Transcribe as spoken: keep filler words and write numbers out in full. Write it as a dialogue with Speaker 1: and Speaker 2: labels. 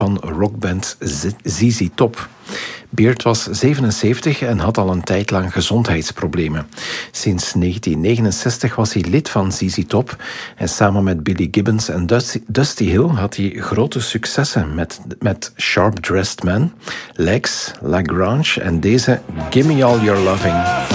Speaker 1: van rockband Z Z Top. Beard was zevenenzeventig en had al een tijd lang gezondheidsproblemen. Sinds negentien negenenzestig was hij lid van Z Z Top en samen met Billy Gibbons en Dusty, Dusty Hill had hij grote successen met, met Sharp Dressed Man, Legs, La Grange en deze Gimme All Your Loving.